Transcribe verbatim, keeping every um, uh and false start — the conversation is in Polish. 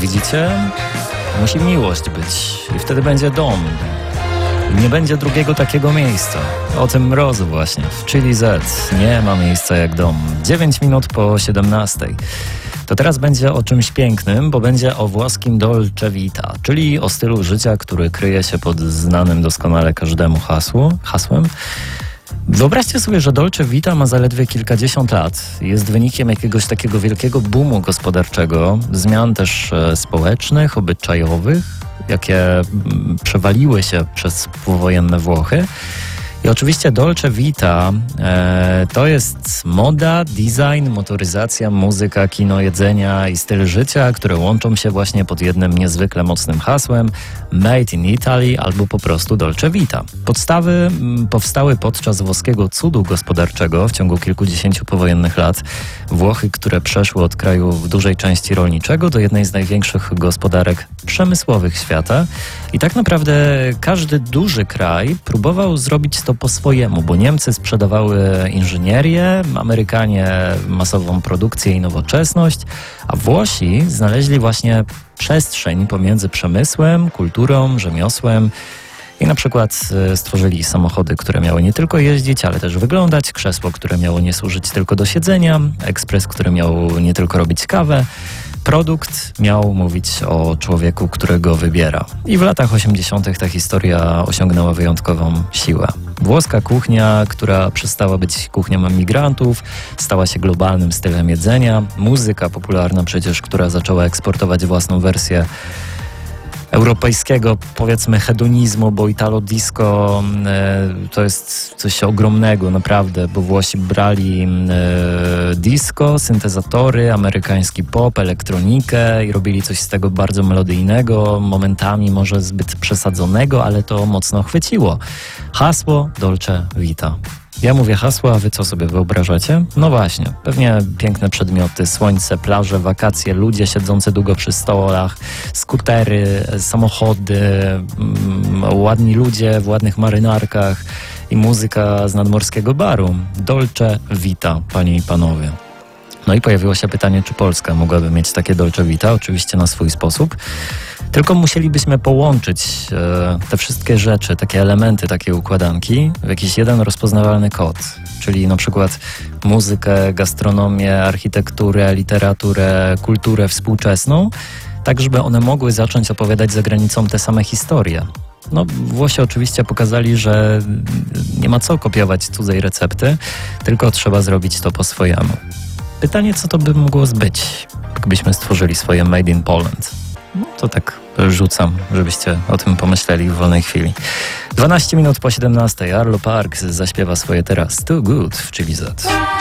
widzicie? Musi miłość być i wtedy będzie dom. Nie będzie drugiego takiego miejsca. O tym mrozu właśnie. W Chili Z nie ma miejsca jak dom. dziewięć minut po siedemnastej. To teraz będzie o czymś pięknym, bo będzie o włoskim Dolce Vita, czyli o stylu życia, który kryje się pod znanym doskonale każdemu hasło, hasłem. Wyobraźcie sobie, że Dolce Vita ma zaledwie kilkadziesiąt lat. Jest wynikiem jakiegoś takiego wielkiego boomu gospodarczego, zmian też e, społecznych, obyczajowych, jakie m, przewaliły się przez powojenne Włochy. I oczywiście Dolce Vita e, to jest moda, design, motoryzacja, muzyka, kino, jedzenia i styl życia, które łączą się właśnie pod jednym niezwykle mocnym hasłem Made in Italy albo po prostu Dolce Vita. Podstawy m, powstały podczas włoskiego cudu gospodarczego w ciągu kilkudziesięciu powojennych lat. Włochy, które przeszły od kraju w dużej części rolniczego do jednej z największych gospodarek przemysłowych świata. I tak naprawdę każdy duży kraj próbował zrobić to po swojemu, bo Niemcy sprzedawały inżynierię, Amerykanie masową produkcję i nowoczesność, a Włosi znaleźli właśnie przestrzeń pomiędzy przemysłem, kulturą, rzemiosłem i na przykład stworzyli samochody, które miały nie tylko jeździć, ale też wyglądać, krzesło, które miało nie służyć tylko do siedzenia, ekspres, który miał nie tylko robić kawę. Produkt miał mówić o człowieku, którego wybiera. I w latach osiemdziesiątych ta historia osiągnęła wyjątkową siłę. Włoska kuchnia, która przestała być kuchnią emigrantów, stała się globalnym stylem jedzenia. Muzyka popularna przecież, która zaczęła eksportować własną wersję europejskiego, powiedzmy, hedonizmu, bo Italo Disco e, to jest coś ogromnego naprawdę, bo Włosi brali e, disco, syntezatory, amerykański pop, elektronikę i robili coś z tego bardzo melodyjnego, momentami może zbyt przesadzonego, ale to mocno chwyciło. Hasło Dolce Vita. Ja mówię hasło, a wy co sobie wyobrażacie? No właśnie, pewnie piękne przedmioty, słońce, plaże, wakacje, ludzie siedzący długo przy stołach, skutery, samochody, mm, ładni ludzie w ładnych marynarkach i muzyka z nadmorskiego baru. Dolce Vita, panie i panowie. No i pojawiło się pytanie, czy Polska mogłaby mieć takie Dolce Vita, oczywiście na swój sposób. Tylko musielibyśmy połączyć e, te wszystkie rzeczy, takie elementy, takie układanki w jakiś jeden rozpoznawalny kod. Czyli na przykład muzykę, gastronomię, architekturę, literaturę, kulturę współczesną, tak żeby one mogły zacząć opowiadać za granicą te same historie. No, Włosi oczywiście pokazali, że nie ma co kopiować cudzej recepty, tylko trzeba zrobić to po swojemu. Pytanie, co to by mogło być, gdybyśmy stworzyli swoje Made in Poland? No to tak rzucam, żebyście o tym pomyśleli w wolnej chwili. dwanaście minut po siedemnastej. Arlo Parks zaśpiewa swoje teraz Too Good w Chili Z.